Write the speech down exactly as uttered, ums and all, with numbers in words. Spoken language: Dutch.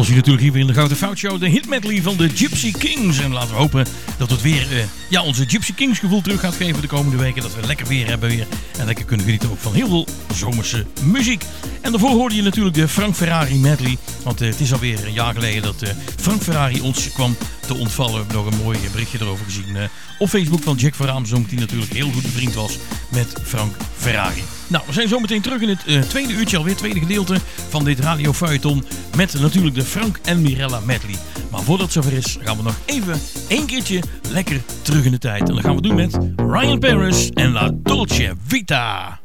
was hij natuurlijk hier weer in de Gouden Fout Show. De hit medley van de Gypsy Kings. En laten we hopen dat het weer uh, ja, onze Gypsy Kings gevoel terug gaat geven de komende weken. Dat we lekker weer hebben weer. En lekker kunnen genieten ook van heel veel zomerse muziek. En daarvoor hoorde je natuurlijk de Frank Ferrari medley. Want uh, het is alweer een jaar geleden dat uh, Frank Ferrari ons kwam te ontvallen. We hebben nog een mooi berichtje erover gezien uh, op Facebook van Jack van Raamsdonk. Die natuurlijk heel goed bevriend was met Frank Ferrari. Nou, we zijn zo meteen terug in het uh, tweede uurtje alweer. Tweede gedeelte van dit Radio Feuilleton. Met natuurlijk de Frank en Mirella medley. Maar voordat het zover is, gaan we nog even één keertje lekker terug in de tijd. En dat gaan we doen met Ryan Paris en La Dolce Vita.